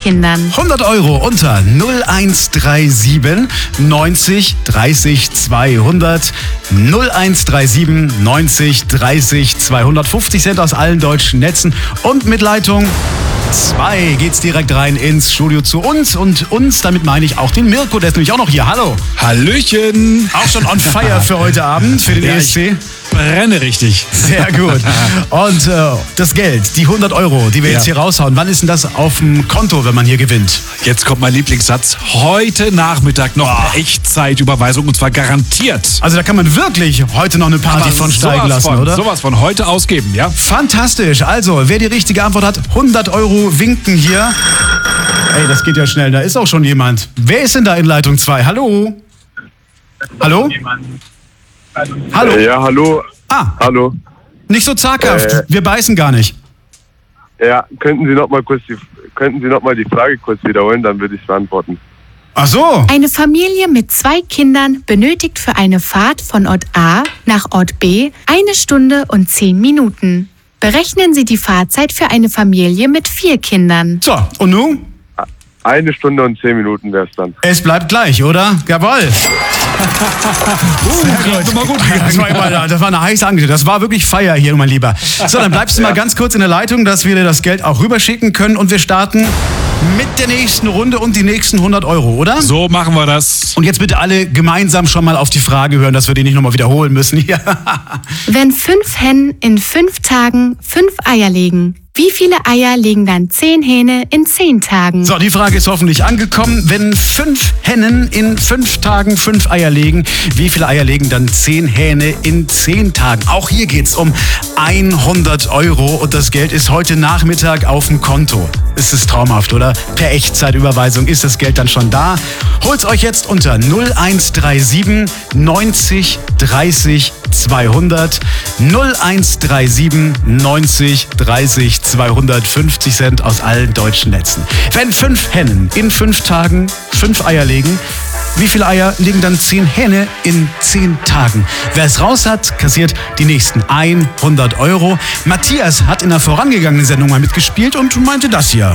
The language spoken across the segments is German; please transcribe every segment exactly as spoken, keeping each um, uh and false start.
Kindern. hundert Euro unter null eins drei sieben neunzig dreißig zweihundert. null eins drei sieben neunzig dreißig zweihundert. fünfzig Cent aus allen deutschen Netzen. Und mit Leitung zwei geht's direkt rein ins Studio zu uns. Und uns, damit meine ich auch den Mirko, der ist nämlich auch noch hier. Hallo. Hallöchen. Auch schon on fire für heute Abend, für den Ja, E S C. Brenne richtig. Sehr gut. Und äh, das Geld, die hundert Euro, die wir Ja. jetzt hier raushauen, wann ist denn das auf dem Konto, wenn man hier gewinnt? Jetzt kommt mein Lieblingssatz. Heute Nachmittag noch eine Echtzeitüberweisung und zwar garantiert. Also da kann man wirklich heute noch eine Party Aber von steigen sowas lassen, von, oder? Sowas von heute ausgeben, ja? Fantastisch. Also, wer die richtige Antwort hat, hundert Euro winken hier. Ey, das geht ja schnell. Da ist auch schon jemand. Wer ist denn da in Leitung zwei? Hallo? Hallo? Hallo? Äh, ja, hallo. Ah, Hallo. nicht so zaghaft. Äh. Wir beißen gar nicht. Ja, könnten Sie noch mal kurz die könnten Sie noch mal die Frage kurz wiederholen, dann würde ich beantworten. Ach so. Eine Familie mit zwei Kindern benötigt für eine Fahrt von Ort A nach Ort B eine Stunde und zehn Minuten. Berechnen Sie die Fahrzeit für eine Familie mit vier Kindern. So, und nun? Eine Stunde und zehn Minuten wäre es dann. Es bleibt gleich, oder? Jawohl. Das ist mal gut. Das war, immer, das war eine heiße Angriff. Das war wirklich Feier hier, mein Lieber. So, dann bleibst du mal ganz kurz in der Leitung, dass wir dir das Geld auch rüberschicken können. Und wir starten mit der nächsten Runde und die nächsten hundert Euro, oder? So machen wir das. Und jetzt bitte alle gemeinsam schon mal auf die Frage hören, dass wir die nicht nochmal wiederholen müssen. Ja. Wenn fünf Hennen in fünf Tagen fünf Eier legen, wie viele Eier legen dann zehn Hähne in zehn Tagen? So, die Frage ist hoffentlich angekommen. Wenn fünf Hennen in fünf Tagen fünf Eier legen, wie viele Eier legen dann zehn Hähne in zehn Tagen? Auch hier geht's um hundert Euro und das Geld ist heute Nachmittag auf dem Konto. Ist es traumhaft, oder? Per Echtzeitüberweisung ist das Geld dann schon da. Holt's euch jetzt unter null eins drei sieben neunzig dreißig zweihundert. null eins drei sieben neunzig dreißig zweihundert. fünfzig Cent aus allen deutschen Netzen. Wenn fünf Hennen in fünf Tagen fünf Eier legen, wie viele Eier legen dann zehn Hähne in zehn Tagen? Wer es raus hat, kassiert die nächsten hundert Euro. Matthias hat in der vorangegangenen Sendung mal mitgespielt und meinte das hier.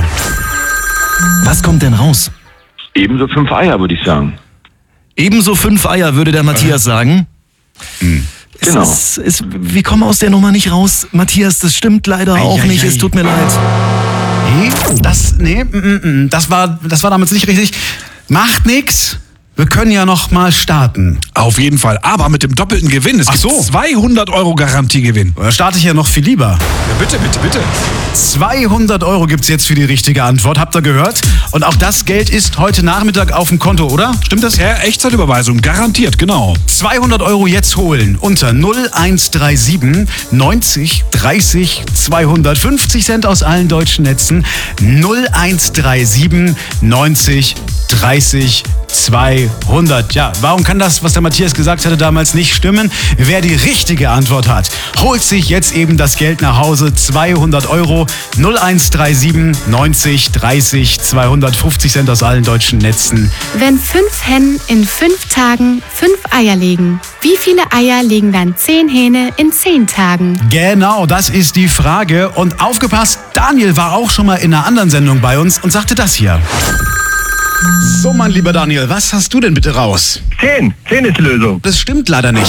Was kommt denn raus? Ebenso fünf Eier, würde ich sagen. Ebenso fünf Eier, würde der Matthias sagen. Es Genau. Ist, ist, wir kommen aus der Nummer nicht raus. Matthias, das stimmt leider auch Eieiei. nicht. Es tut mir leid. Nee, das, nee, mm, mm, das war, das war damals nicht richtig. Macht nix. Wir können ja noch mal starten. Auf jeden Fall. Aber mit dem doppelten Gewinn. Es Ach gibt so. zweihundert Euro Garantiegewinn. Da starte ich ja noch viel lieber. Ja, bitte, bitte, bitte. zweihundert Euro gibt's jetzt für die richtige Antwort. Habt ihr gehört? Und auch das Geld ist heute Nachmittag auf dem Konto, oder? Stimmt das? Per Echtzeitüberweisung. Garantiert, genau. zweihundert Euro jetzt holen unter null eins drei sieben neunzig dreißig zweihundert. fünfzig Cent aus allen deutschen Netzen. null eins drei sieben neunzig dreißig zweihundert. Ja, warum kann das, was der Matthias gesagt hatte, damals nicht stimmen? Wer die richtige Antwort hat, holt sich jetzt eben das Geld nach Hause. zweihundert Euro. null eins drei sieben neunzig dreißig zweihundert. fünfzig Cent aus allen deutschen Netzen. Wenn fünf Hennen in fünf Tagen fünf Eier legen, wie viele Eier legen dann zehn Hähne in zehn Tagen? Genau, das ist die Frage. Und aufgepasst, Daniel war auch schon mal in einer anderen Sendung bei uns und sagte das hier. So, mein lieber Daniel, was hast du denn bitte raus? Zehn. Zehn ist die Lösung. Das stimmt leider nicht.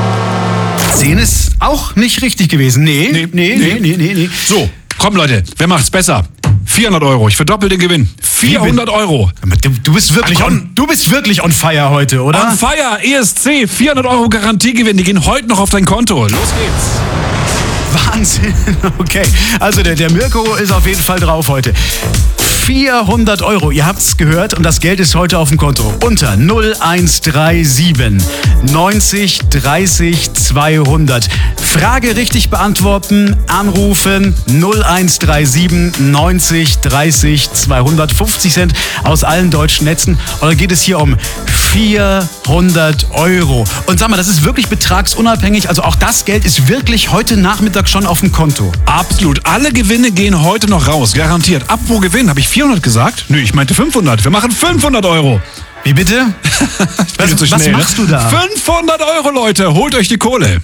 zehn ist auch nicht richtig gewesen. Nee, nee, nee, nee, nee, nee. nee. So, komm Leute, wer macht's besser? vierhundert Euro, ich verdoppel den Gewinn. vierhundert Euro. Du, du, bist wirklich Ach, komm. on, du bist wirklich on fire heute, oder? On fire, E S C, vierhundert Euro Garantiegewinn, die gehen heute noch auf dein Konto. Los geht's. Wahnsinn. Okay, also der, der Mirko ist auf jeden Fall drauf heute. vierhundert Euro, ihr habt's gehört und das Geld ist heute auf dem Konto. Unter null eins drei sieben neunzig dreißig zweihundert. Frage richtig beantworten, anrufen null eins drei sieben neunzig dreißig zweihundert. fünfzig Cent aus allen deutschen Netzen. Oder geht es hier um vierhundert Euro? Und sag mal, das ist wirklich betragsunabhängig. Also auch das Geld ist wirklich heute Nachmittag schon auf dem Konto. Absolut, alle Gewinne gehen heute noch raus, garantiert. Apropos Gewinn, habe ich vierhundert gesagt? Nö, ich meinte fünfhundert. Wir machen fünfhundert Euro. Wie bitte? Was, Zu was schnell, machst ne? du da? fünfhundert Euro, Leute, holt euch die Kohle.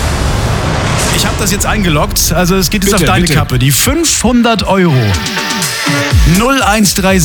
Ich habe das jetzt eingeloggt, also es geht jetzt Bitte, auf deine bitte. Kappe. Die fünfhundert Euro. null eins drei